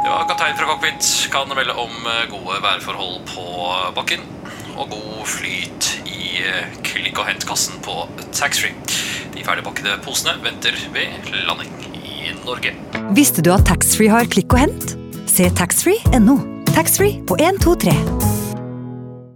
Ja, kaptein fra cockpit kan melde om gode værforhold på bakken og god flyt i klikk- og hentkassen på taxfree. De ferdigpakkede posene venter ved landing i Norge. Visste du at taxfree har klikk og hent? Se taxfree.no. Taxfree på 123.